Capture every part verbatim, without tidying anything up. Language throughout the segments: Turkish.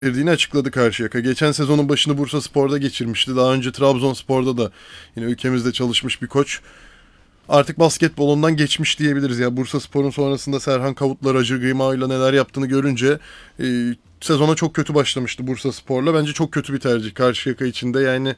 verdiğini açıkladı Karşıyaka. Geçen sezonun başını Bursaspor'da geçirmişti. Daha önce Trabzonspor'da da yine ülkemizde çalışmış bir koç. Artık basketbolundan geçmiş diyebiliriz ya. Bursaspor'un sonrasında Serhan Kavut'la, Roger Grimau'yla neler yaptığını görünce e, sezona çok kötü başlamıştı Bursaspor'la. Bence çok kötü bir tercih Karşıyaka için de. Yani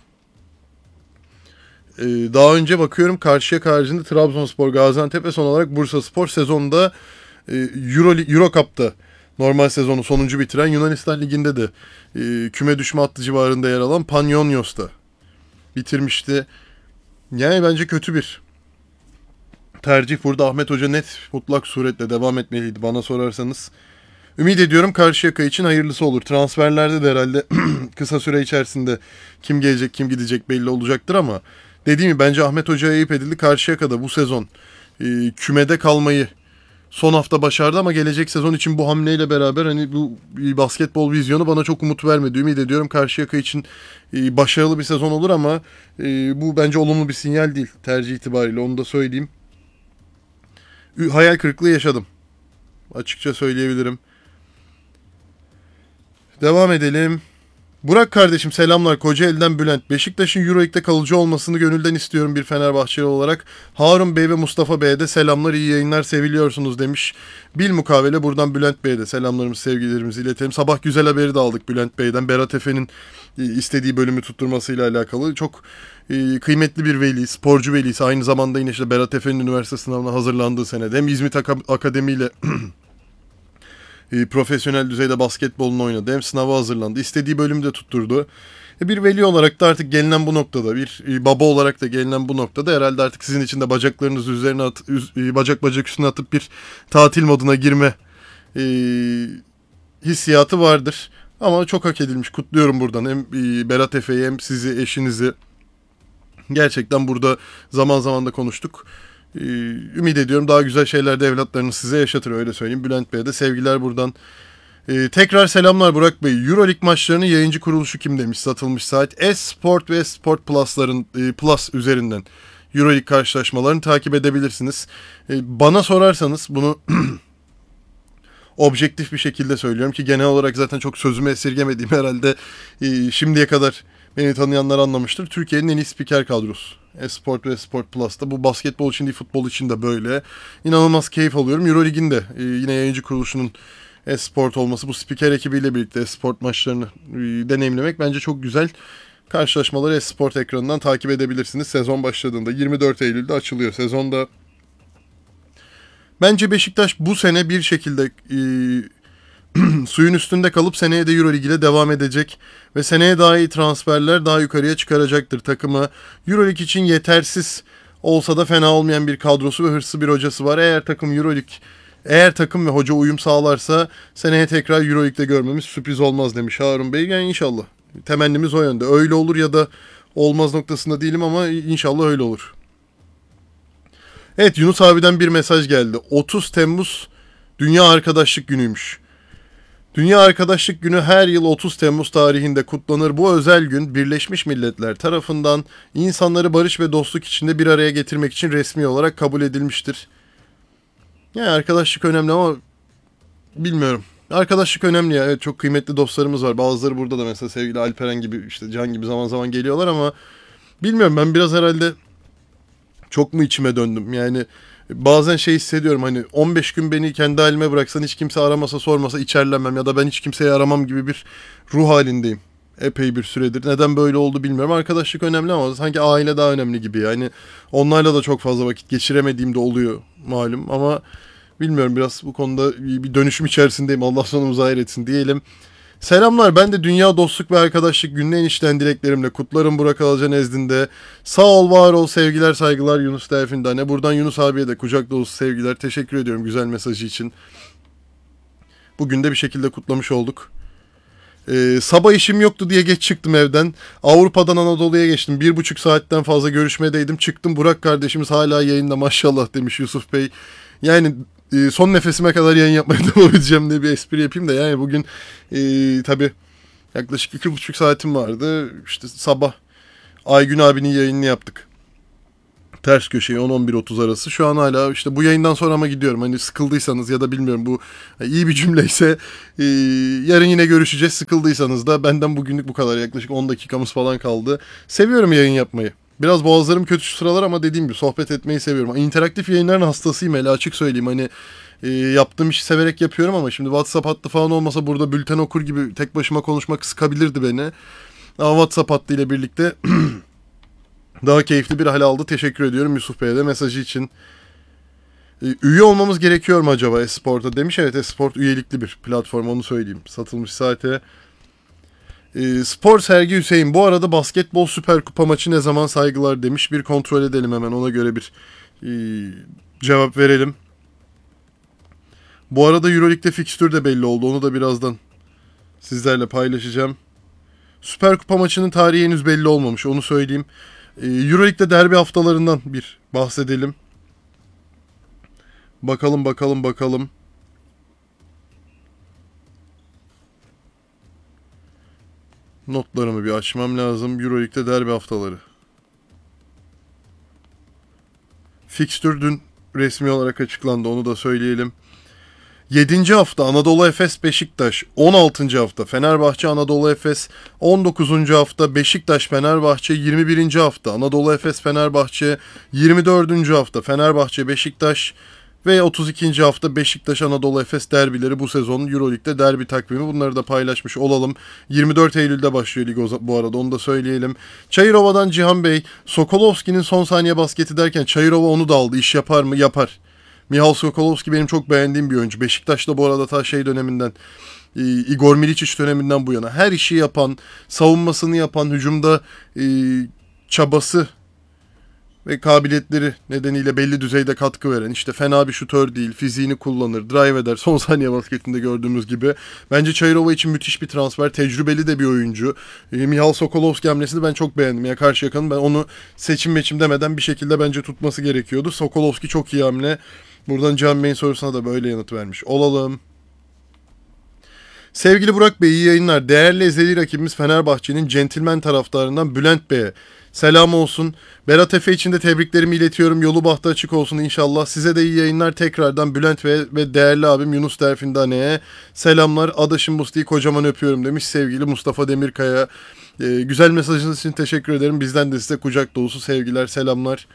e, daha önce bakıyorum Karşıyaka haricinde Trabzonspor, Gaziantep ve son olarak Bursaspor sezonda e, Euro, Euro Cup'ta normal sezonu sonuncu bitiren, Yunanistan Ligi'nde de e, küme düşme hattı civarında yer alan Panionios'ta bitirmişti. Yani bence kötü bir tercih. Burada Ahmet Hoca net mutlak suretle devam etmeliydi bana sorarsanız. Ümit ediyorum Karşıyaka için hayırlısı olur. Transferlerde de herhalde kısa süre içerisinde kim gelecek kim gidecek belli olacaktır ama dediğim gibi bence Ahmet Hoca'ya ayıp edildi. Karşıyaka'da bu sezon e, kümede kalmayı son hafta başardı ama gelecek sezon için bu hamleyle beraber hani bu basketbol vizyonu bana çok umut vermedi. Ümit ediyorum Karşıyaka için e, başarılı bir sezon olur ama e, bu bence olumlu bir sinyal değil tercih itibariyle, onu da söyleyeyim. Hayal kırıklığı yaşadım. Açıkça söyleyebilirim. Devam edelim. Burak kardeşim selamlar. Kocaeli'den Bülent. Beşiktaş'ın Euroleague'de kalıcı olmasını gönülden istiyorum bir Fenerbahçeli olarak. Harun Bey ve Mustafa Bey'e de selamlar, iyi yayınlar, seviliyorsunuz demiş. Bilmukabele buradan Bülent Bey'e de selamlarımızı, sevgilerimizi iletelim. Sabah güzel haberi de aldık Bülent Bey'den. Berat Efe'nin istediği bölümü tutturmasıyla alakalı. Çok e, kıymetli bir veli, sporcu velisi. Aynı zamanda yine işte Berat Efe'nin üniversite sınavına hazırlandığı senede hem İzmit Akademi ile e, profesyonel düzeyde basketbolunu oynadı. Hem sınava hazırlandı. İstediği bölümü de tutturdu. E, bir veli olarak da artık gelinen bu noktada, bir e, baba olarak da gelinen bu noktada herhalde artık sizin için de bacaklarınızı üzerine at, üz, e, bacak bacak üstüne atıp bir tatil moduna girme e, hissiyatı vardır. Ama çok hak edilmiş. Kutluyorum buradan hem e, Berat Efe'yi hem sizi, eşinizi. Gerçekten burada zaman zaman da konuştuk. Ee, ümit ediyorum daha güzel şeyler de evlatlarınız size yaşatır, öyle söyleyeyim. Bülent Bey'e de sevgiler buradan. Ee, tekrar selamlar Burak Bey. Euroleague maçlarını yayıncı kuruluşu kim demiş, satılmış saat. Esport ve Sport Plus'ların e, Plus üzerinden Euroleague karşılaşmalarını takip edebilirsiniz. Ee, bana sorarsanız bunu objektif bir şekilde söylüyorum ki genel olarak zaten çok sözümü esirgemediğim herhalde e, şimdiye kadar beni tanıyanlar anlamıştır. Türkiye'nin en iyi spiker kadrosu. Esport ve Sport Plus'ta. Bu basketbol için değil, futbol için de böyle. İnanılmaz keyif alıyorum. Euroleague'in de e, yine yayıncı kuruluşunun Esport olması, bu spiker ekibiyle birlikte Esport maçlarını e, deneyimlemek bence çok güzel. Karşılaşmaları Esport ekranından takip edebilirsiniz. Sezon başladığında yirmi dört Eylül'de açılıyor. Sezonda bence Beşiktaş bu sene bir şekilde e, suyun üstünde kalıp seneye de Euroleague ile devam edecek ve seneye daha iyi transferler, daha yukarıya çıkaracaktır takımı. Euroleague için yetersiz olsa da fena olmayan bir kadrosu ve hırslı bir hocası var. Eğer takım Euroleague, eğer takım ve hoca uyum sağlarsa seneye tekrar Euroleague'de görmemiz sürpriz olmaz demiş Harun Bey. Yani inşallah. Temennimiz o yönde. Öyle olur ya da olmaz noktasında değilim ama inşallah öyle olur. Evet, Yunus abiden bir mesaj geldi. otuz Temmuz Dünya Arkadaşlık Günü'ymüş. Dünya Arkadaşlık Günü her yıl otuz Temmuz tarihinde kutlanır. Bu özel gün Birleşmiş Milletler tarafından insanları barış ve dostluk içinde bir araya getirmek için resmi olarak kabul edilmiştir. Yani arkadaşlık önemli ama bilmiyorum. Arkadaşlık önemli ya. Evet, çok kıymetli dostlarımız var. Bazıları burada da, mesela sevgili Alperen gibi, işte Can gibi zaman zaman geliyorlar ama bilmiyorum, ben biraz herhalde çok mu içime döndüm? Yani bazen şey hissediyorum, hani on beş gün beni kendi halime bıraksan, hiç kimse aramasa sormasa içerlemem ya da ben hiç kimseyi aramam gibi bir ruh halindeyim. Epey bir süredir. Neden böyle oldu bilmiyorum. Arkadaşlık önemli ama sanki aile daha önemli gibi. Yani onlarla da çok fazla vakit geçiremediğim de oluyor malum ama bilmiyorum, biraz bu konuda bir dönüşüm içerisindeyim. Allah sonumuzu hayır etsin diyelim. Selamlar, ben de Dünya Dostluk ve Arkadaşlık Günü'nü en içten dileklerimle kutlarım Burak Alaca nezdinde. Sağ ol, var ol, sevgiler saygılar Yunus Delfindane. Buradan Yunus abiye de kucak dolusu sevgiler. Teşekkür ediyorum güzel mesajı için. Bugün de bir şekilde kutlamış olduk. Ee, sabah işim yoktu diye geç çıktım evden. Avrupa'dan Anadolu'ya geçtim. Bir buçuk saatten fazla görüşmedeydim. Çıktım, Burak kardeşimiz hala yayında maşallah demiş Yusuf Bey. Yani e, son nefesime kadar yayın yapmaya devam edeceğim diye bir espri yapayım da yani bugün e, tabii yaklaşık iki buçuk saatim vardı. İşte sabah Aygün abinin yayınını yaptık. Ters köşeyi on on bir otuz arası. Şu an hala işte bu yayından sonra ama gidiyorum. Hani sıkıldıysanız ya da bilmiyorum bu iyi bir cümleyse e, yarın yine görüşeceğiz. Sıkıldıysanız da benden bugünlük bu kadar. Yaklaşık on dakikamız falan kaldı. Seviyorum yayın yapmayı. Biraz boğazlarım kötü şu sıralar ama dediğim gibi sohbet etmeyi seviyorum. İnteraktif yayınların hastasıyım, hele açık söyleyeyim. Hani e, yaptığım işi severek yapıyorum ama şimdi WhatsApp hattı falan olmasa burada bülten okur gibi tek başıma konuşmak sıkabilirdi beni. Ama WhatsApp hattı ile birlikte daha keyifli bir hal aldı. Teşekkür ediyorum Yusuf Bey'e de mesajı için. E, üye olmamız gerekiyor mu acaba Esport'a demiş. Evet, Esport üyelikli bir platform, onu söyleyeyim. Satılmış saate. E, Spor Sergi Hüseyin. Bu arada basketbol Süper Kupa maçı ne zaman, saygılar demiş. Bir kontrol edelim hemen, ona göre bir e, cevap verelim. Bu arada Euroleague'de fikstür de belli oldu. Onu da birazdan sizlerle paylaşacağım. Süper Kupa maçının tarihi henüz belli olmamış, onu söyleyeyim. Euroleague'de derbi haftalarından bir bahsedelim. Bakalım bakalım bakalım. Notlarımı bir açmam lazım. Euroleague'de derbi haftaları. Fikstür dün resmi olarak açıklandı, onu da söyleyelim. yedinci hafta Anadolu Efes Beşiktaş, on altıncı hafta Fenerbahçe Anadolu Efes, on dokuzuncu hafta Beşiktaş Fenerbahçe, yirmi birinci hafta Anadolu Efes Fenerbahçe, yirmi dördüncü hafta Fenerbahçe Beşiktaş ve otuz ikinci hafta Beşiktaş Anadolu Efes derbileri bu sezonun Euroleague'de derbi takvimi. Bunları da paylaşmış olalım. yirmi dört Eylül'de başlıyor lig bu arada, onu da söyleyelim. Çayırova'dan Cihan Bey, Sokolovski'nin son saniye basketi derken Çayırova onu da aldı. İş yapar mı? Yapar. Michal Sokolovski benim çok beğendiğim bir oyuncu. Beşiktaş'ta bu arada ta şey döneminden, Igor Miličić döneminden bu yana her işi yapan, savunmasını yapan, hücumda e, çabası ve kabiliyetleri nedeniyle belli düzeyde katkı veren, işte fena bir şutör değil, fiziğini kullanır, drive eder, son saniye basketinde gördüğümüz gibi. Bence Çayırova için müthiş bir transfer, tecrübeli de bir oyuncu. E, Michal Sokolovski hamlesini ben çok beğendim. Ya Karşıyaka'nın, ben onu seçim meçim demeden bir şekilde bence tutması gerekiyordu. Sokolovski çok iyi hamle. Buradan Can Bey'in sorusuna da böyle yanıt vermiş olalım. Sevgili Burak Bey, iyi yayınlar. Değerli ezeli rakibimiz Fenerbahçe'nin centilmen taraftarından Bülent Bey'e selam olsun. Berat Efe için de tebriklerimi iletiyorum. Yolu bahtı açık olsun inşallah. Size de iyi yayınlar tekrardan Bülent Bey ve değerli abim Yunus Derfindane'ye selamlar. Adaşım Musti'yi kocaman öpüyorum demiş sevgili Mustafa Demirkaya. Ee, güzel mesajınız için teşekkür ederim. Bizden de size kucak dolusu sevgiler, selamlar.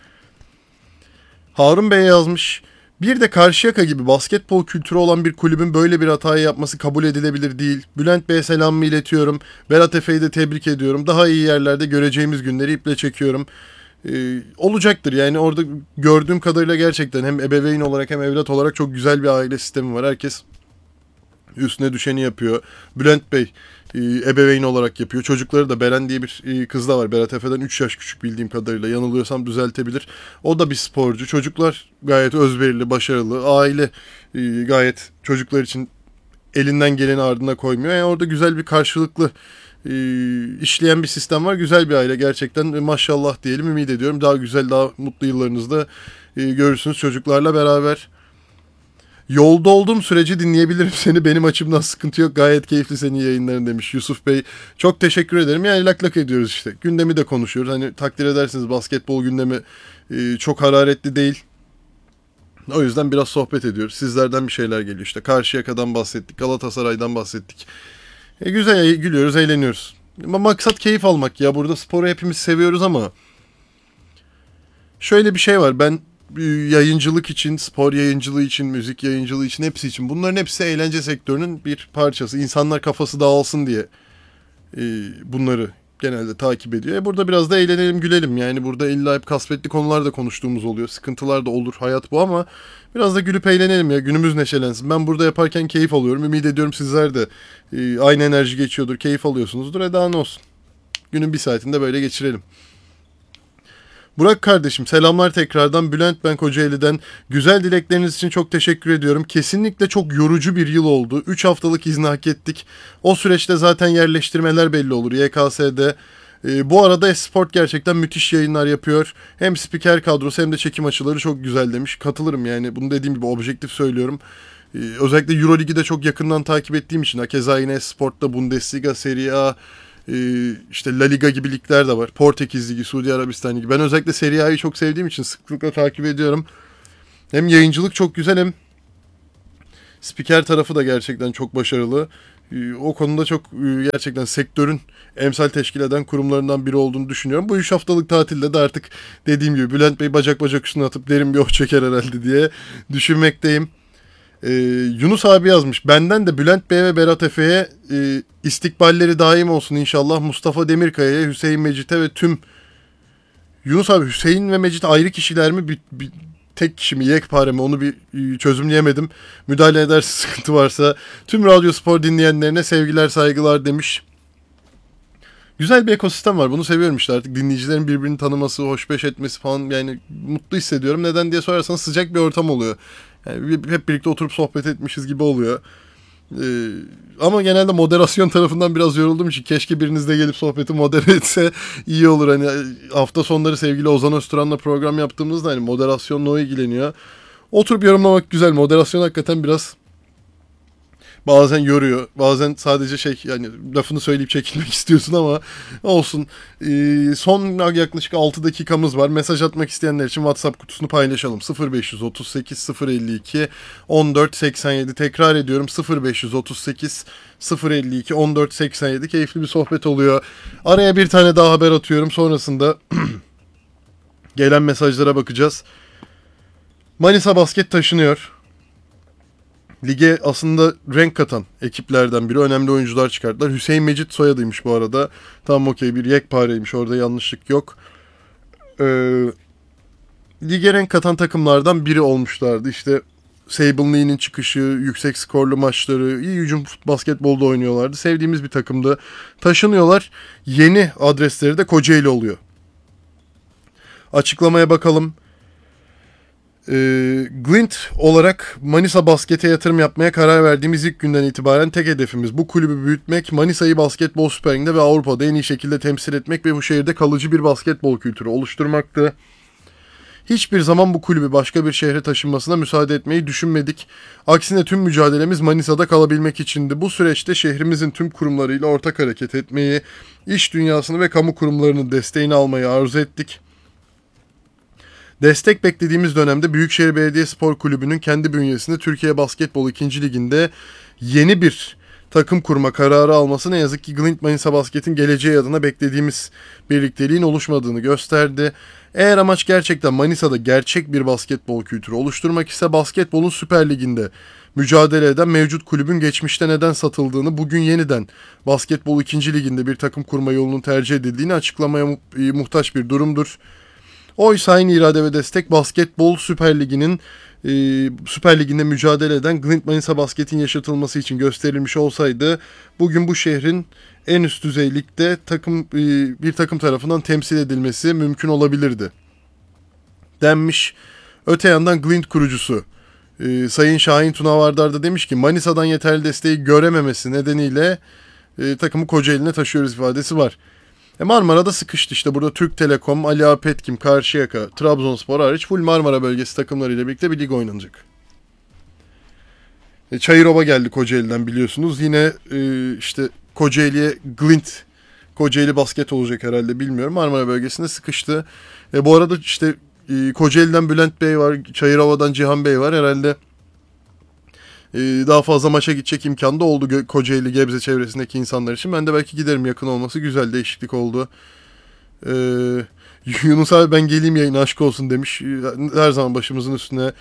Harun Bey yazmış. Bir de Karşıyaka gibi basketbol kültürü olan bir kulübün böyle bir hatayı yapması kabul edilebilir değil. Bülent Bey'e selamımı iletiyorum. Berat Efe'yi de tebrik ediyorum. Daha iyi yerlerde göreceğimiz günleri iple çekiyorum. Ee, olacaktır yani, orada gördüğüm kadarıyla gerçekten hem ebeveyn olarak hem evlat olarak çok güzel bir aile sistemi var. Herkes üstüne düşeni yapıyor. Bülent Bey e, ebeveyn olarak yapıyor. Çocukları da, Beren diye bir e, kız da var. Berat Efe'den üç yaş küçük bildiğim kadarıyla. Yanılıyorsam düzeltebilir. O da bir sporcu. Çocuklar gayet özverili, başarılı. Aile e, gayet çocuklar için elinden geleni ardına koymuyor. Yani orada güzel bir karşılıklı e, işleyen bir sistem var. Güzel bir aile gerçekten. E, maşallah diyelim, ümit ediyorum. Daha güzel, daha mutlu yıllarınızda e, görürsünüz çocuklarla beraber. Yolda olduğum sürece dinleyebilirim seni. Benim açımdan sıkıntı yok. Gayet keyifli senin yayınların demiş Yusuf Bey. Çok teşekkür ederim. Yani lak lak ediyoruz işte. Gündemi de konuşuyoruz. Hani takdir edersiniz, basketbol gündemi e, çok hararetli değil. O yüzden biraz sohbet ediyoruz. Sizlerden bir şeyler geliyor işte. Karşıyaka'dan bahsettik. Galatasaray'dan bahsettik. E, güzel gülüyoruz, eğleniyoruz. Maksat keyif almak ya. Burada sporu hepimiz seviyoruz ama şöyle bir şey var. Ben yayıncılık için, spor yayıncılığı için, müzik yayıncılığı için, hepsi için, bunların hepsi eğlence sektörünün bir parçası. İnsanlar kafası dağılsın diye e, bunları genelde takip ediyor. E burada biraz da eğlenelim, gülelim. Yani burada illa hep kasvetli konular da konuştuğumuz oluyor. Sıkıntılar da olur. Hayat bu ama biraz da gülüp eğlenelim ya. Günümüz neşelensin. Ben burada yaparken keyif alıyorum. Ümit ediyorum sizler de e, aynı enerji geçiyordur. Keyif alıyorsunuzdur. E daha ne olsun. Günün bir saatinde böyle geçirelim. Burak kardeşim selamlar tekrardan. Bülent ben Kocaeli'den. Güzel dilekleriniz için çok teşekkür ediyorum. Kesinlikle çok yorucu bir yıl oldu. üç haftalık izni hak ettik. O süreçte zaten yerleştirmeler belli olur Y K S'de. Ee, bu arada Esport gerçekten müthiş yayınlar yapıyor. Hem spiker kadrosu hem de çekim açıları çok güzel demiş. Katılırım yani. Bunu dediğim gibi objektif söylüyorum. Ee, özellikle Euroligi de çok yakından takip ettiğim için. Hakeza yine Esport'ta Bundesliga, Serie A, Ee, işte La Liga gibi ligler de var. Portekiz Ligi, Suudi Arabistan Ligi. Ben özellikle Serie A'yı çok sevdiğim için sıklıkla takip ediyorum. Hem yayıncılık çok güzel hem spiker tarafı da gerçekten çok başarılı. Ee, o konuda çok e, gerçekten sektörün emsal teşkil eden kurumlarından biri olduğunu düşünüyorum. Bu üç haftalık tatilde de artık dediğim gibi Bülent Bey bacak bacak üstüne atıp derin bir oh çeker herhalde diye düşünmekteyim. Ee, Yunus abi yazmış. Benden de Bülent Bey ve Berat Efe'ye e, istikballeri daim olsun inşallah. Mustafa Demirkaya'ya, Hüseyin Mecit'e ve tüm... Yunus abi, Hüseyin ve Mecit ayrı kişiler mi? Bir, bir tek kişi mi? Yekpare mi? Onu bir e, çözümleyemedim. Müdahale ederse sıkıntı varsa. Tüm Radyo Spor dinleyenlerine sevgiler, saygılar demiş. Güzel bir ekosistem var. Bunu seviyorum işte artık. Dinleyicilerin birbirini tanıması, hoşbeş etmesi falan, yani mutlu hissediyorum. Neden diye sorarsanız sıcak bir ortam oluyor. Yani hep birlikte oturup sohbet etmişiz gibi oluyor. Ee, ama genelde moderasyon tarafından biraz yorulduğum için keşke biriniz de gelip sohbeti modere etse iyi olur. Hani hafta sonları sevgili Ozan Özturan'la program yaptığımızda hani moderasyonla o ilgileniyor. Oturup yorumlamak güzel. Moderasyon hakikaten biraz bazen yoruyor. Bazen sadece şey, yani lafını söyleyip çekilmek istiyorsun ama olsun. Ee, son yaklaşık altı dakikamız var. Mesaj atmak isteyenler için WhatsApp kutusunu paylaşalım. sıfır beş otuz sekiz sıfır elli iki on dört seksen yedi, tekrar ediyorum sıfır beş otuz sekiz sıfır elli iki on dört seksen yedi. Keyifli bir sohbet oluyor. Araya bir tane daha haber atıyorum. Sonrasında gelen mesajlara bakacağız. Manisa Basket taşınıyor. Lige aslında renk katan ekiplerden biri. Önemli oyuncular çıkarttılar. Hüseyin Mecit soyadıymış bu arada. Tam okey, bir yekpareymiş. Orada yanlışlık yok. Ee, lige renk katan takımlardan biri olmuşlardı. İşte Sable Lee'nin çıkışı, yüksek skorlu maçları, iyi hücum basketbolda oynuyorlardı. Sevdiğimiz bir takımdı. Taşınıyorlar. Yeni adresleri de Kocaeli oluyor. Açıklamaya bakalım. E, Glint olarak Manisa Basket'e yatırım yapmaya karar verdiğimiz ilk günden itibaren tek hedefimiz bu kulübü büyütmek, Manisa'yı basketbol Süper Lig'de ve Avrupa'da en iyi şekilde temsil etmek ve bu şehirde kalıcı bir basketbol kültürü oluşturmaktı. Hiçbir zaman bu kulübü başka bir şehre taşınmasına müsaade etmeyi düşünmedik. Aksine tüm mücadelemiz Manisa'da kalabilmek içindi. Bu süreçte şehrimizin tüm kurumlarıyla ortak hareket etmeyi, iş dünyasını ve kamu kurumlarının desteğini almayı arzu ettik. Destek beklediğimiz dönemde Büyükşehir Belediyespor Kulübü'nün kendi bünyesinde Türkiye Basketbol ikinci Ligi'nde yeni bir takım kurma kararı alması ne yazık ki Glint Manisa Basket'in geleceği adına beklediğimiz birlikteliğin oluşmadığını gösterdi. Eğer amaç gerçekten Manisa'da gerçek bir basketbol kültürü oluşturmak ise basketbolun Süper Ligi'nde mücadele eden mevcut kulübün geçmişte neden satıldığını, bugün yeniden Basketbol ikinci Ligi'nde bir takım kurma yolunun tercih edildiğini açıklamaya muhtaç bir durumdur. Oysa aynı irade ve destek Basketbol Süper Ligi'nin e, Süper Ligi'nde mücadele eden Glint Manisa Basket'in yaşatılması için gösterilmiş olsaydı bugün bu şehrin en üst düzey ligde takım e, bir takım tarafından temsil edilmesi mümkün olabilirdi denmiş. Öte yandan Glint kurucusu e, Sayın Şahin Tunavardar da demiş ki Manisa'dan yeterli desteği görememesi nedeniyle e, takımı Kocaeli'ne taşıyoruz ifadesi var. E Marmara'da sıkıştı işte. Burada Türk Telekom, Ali Ağa Petkim, Karşıyaka, Trabzonspor hariç full Marmara bölgesi takımlarıyla birlikte bir lig oynanacak. E Çayırova geldi Kocaeli'den biliyorsunuz. Yine e, işte Kocaeli'ye Glint, Kocaeli Basket olacak herhalde bilmiyorum. Marmara bölgesinde sıkıştı. E bu arada işte e, Kocaeli'den Bülent Bey var, Çayırova'dan Cihan Bey var. Herhalde e, daha fazla maça gidecek imkan da oldu Kocaeli, Gebze çevresindeki insanlar için. Ben de belki giderim, yakın olması güzel, değişiklik oldu. Ee, Yunus abi ben geleyim yayına aşk olsun demiş. Her zaman başımızın üstüne.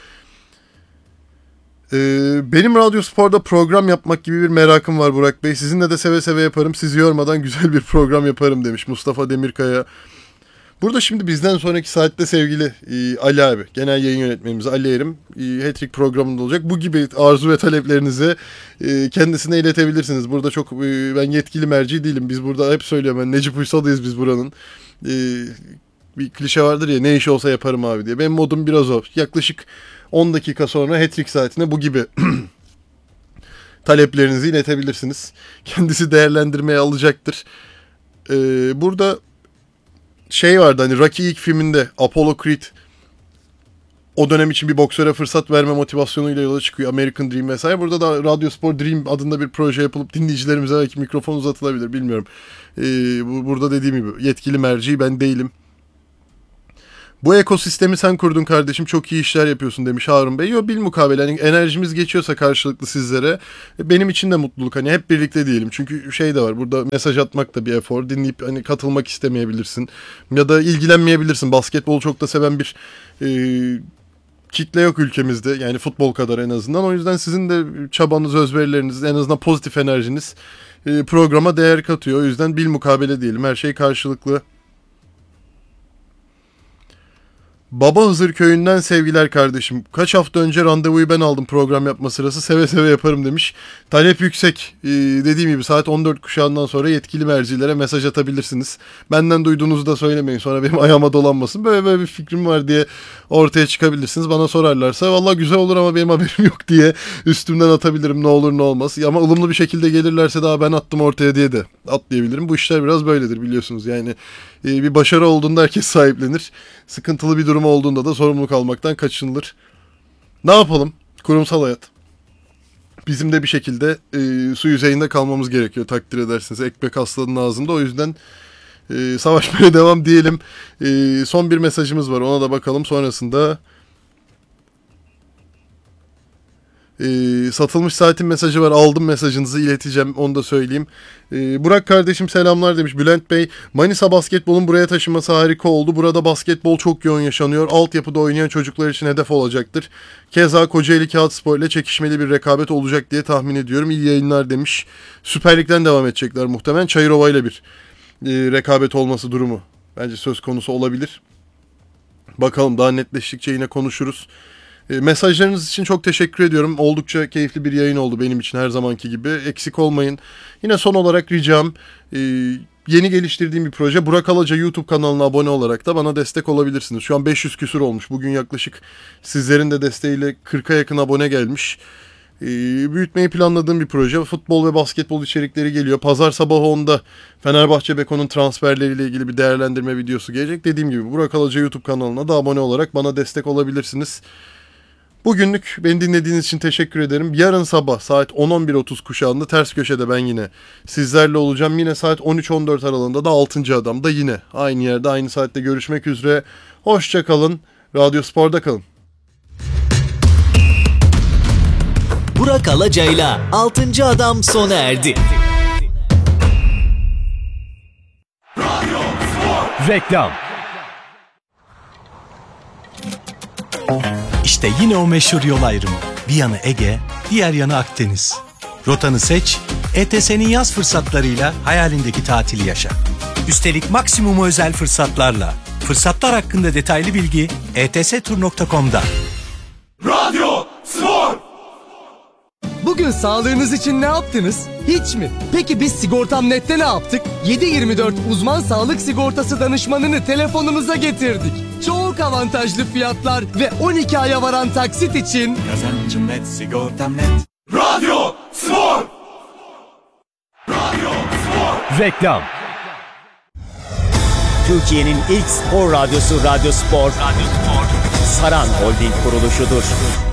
Ee, benim Radyo Spor'da program yapmak gibi bir merakım var Burak Bey. Sizinle de seve seve yaparım. Sizi yormadan güzel bir program yaparım demiş Mustafa Demirkaya. Burada şimdi bizden sonraki saatte sevgili e, Ali abi, genel yayın yönetmenimiz Ali Erim e, Hat-Trick programında olacak. Bu gibi arzu ve taleplerinizi e, kendisine iletebilirsiniz. Burada çok e, ben yetkili merci değilim. Biz burada hep söylüyorum, ben Necip Uysal'ıyız biz buranın. E, bir klişe vardır ya, ne iş olsa yaparım abi diye. Benim modum biraz o. Yaklaşık on dakika sonra Hat-Trick saatine bu gibi taleplerinizi iletebilirsiniz. Kendisi değerlendirmeye alacaktır. E, burada şey vardı hani Rocky ilk filminde Apollo Creed o dönem için bir boksöre fırsat verme motivasyonuyla yola çıkıyor. American Dream vesaire. Burada da Radyo Spor Dream adında bir proje yapılıp dinleyicilerimize belki mikrofon uzatılabilir, bilmiyorum. Ee, bu, burada dediğim gibi yetkili merci ben değilim. Bu ekosistemi sen kurdun kardeşim, çok iyi işler yapıyorsun demiş Harun Bey. Yo, bilmukabele hani enerjimiz geçiyorsa karşılıklı sizlere benim için de mutluluk, hani hep birlikte diyelim. Çünkü şey de var, burada mesaj atmak da bir efor, dinleyip hani katılmak istemeyebilirsin ya da ilgilenmeyebilirsin. Basketbolu çok da seven bir e, kitle yok ülkemizde, yani futbol kadar en azından. O yüzden sizin de çabanız, özverileriniz, en azından pozitif enerjiniz e, programa değer katıyor. O yüzden bilmukabele diyelim, her şey karşılıklı. Baba Hızır köyünden sevgiler kardeşim. Kaç hafta önce randevuyu ben aldım program yapma sırası. Seve seve yaparım demiş. Talep yüksek. Ee, dediğim gibi saat on dört kuşağından sonra yetkili mercilere mesaj atabilirsiniz. Benden duyduğunuzu da söylemeyin. Sonra benim ayağıma dolanmasın. Böyle böyle bir fikrim var diye ortaya çıkabilirsiniz. Bana sorarlarsa valla güzel olur ama benim haberim yok diye üstümden atabilirim, ne olur ne olmaz. Ama ılımlı bir şekilde gelirlerse daha ben attım ortaya diye de atlayabilirim. Bu işler biraz böyledir biliyorsunuz. Yani e, bir başarı olduğunda herkes sahiplenir. Sıkıntılı bir durum olduğunda da sorumluluk almaktan kaçınılır. Ne yapalım? Kurumsal hayat. Bizim de bir şekilde e, su yüzeyinde kalmamız gerekiyor, takdir edersiniz. Ekmek aslanın ağzında, o yüzden e, savaşmaya devam diyelim. E, son bir mesajımız var, ona da bakalım. Sonrasında e, satılmış saatin mesajı var. Aldım, mesajınızı ileteceğim, onu da söyleyeyim. E, Burak kardeşim selamlar demiş. Bülent Bey, Manisa basketbolun buraya taşınması harika oldu. Burada basketbol çok yoğun yaşanıyor. Altyapıda oynayan çocuklar için hedef olacaktır. Keza Kocaeli Kağıtspor ile çekişmeli bir rekabet olacak diye tahmin ediyorum. İyi yayınlar demiş. Süper Lig'den devam edecekler muhtemelen. Çayırova ile bir e, rekabet olması durumu bence söz konusu olabilir. Bakalım, daha netleştikçe yine konuşuruz. E, mesajlarınız için çok teşekkür ediyorum. Oldukça keyifli bir yayın oldu benim için, her zamanki gibi. Eksik olmayın. Yine son olarak ricam, e, yeni geliştirdiğim bir proje. Burak Alaca YouTube kanalına abone olarak da bana destek olabilirsiniz. Şu an beş yüz küsür olmuş. Bugün yaklaşık sizlerin de desteğiyle kırka yakın abone gelmiş. E, büyütmeyi planladığım bir proje. Futbol ve basketbol içerikleri geliyor. Pazar sabahı onda Fenerbahçe Beko'nun transferleriyle ilgili bir değerlendirme videosu gelecek. Dediğim gibi Burak Alaca YouTube kanalına da abone olarak bana destek olabilirsiniz. Bugünlük beni dinlediğiniz için teşekkür ederim. Yarın sabah saat on on bir otuz kuşağında Ters Köşe'de ben yine sizlerle olacağım. Yine saat on üç on dört aralığında da altıncı Adam'da yine aynı yerde aynı saatte görüşmek üzere. Hoşça kalın. Radyo Spor'da kalın. Burak Alaca'yla altıncı Adam sona erdi. Radyo Spor. Reklam. İşte yine o meşhur yol ayrımı. Bir yanı Ege, diğer yanı Akdeniz. Rotanı seç, E T S'nin yaz fırsatlarıyla hayalindeki tatili yaşa. Üstelik maksimum özel fırsatlarla. Fırsatlar hakkında detaylı bilgi e t s tur nokta com'da. Radyo Spor. Bugün sağlığınız için ne yaptınız? Hiç mi? Peki biz Sigortam Net'te ne yaptık? yedi yirmi dört uzman sağlık sigortası danışmanını telefonunuza getirdik. Çok avantajlı fiyatlar ve on iki aya varan taksit için Kazancım net, sigortam net. Radyo Spor. Radyo Spor. Reklam. Türkiye'nin ilk spor radyosu Radyo Spor, Radyo Spor. Saran Holding kuruluşudur.